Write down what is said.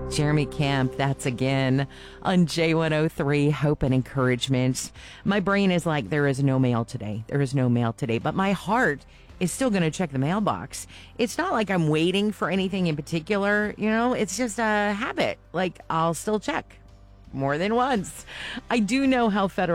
Jeremy Camp, that's again on J103, Hope and Encouragement. My brain is like, there is no mail today. There is no mail today. But my heart is still going to check the mailbox. It's not like I'm waiting for anything in particular. It's just a habit. Like, I'll still check more than once. I do know how federal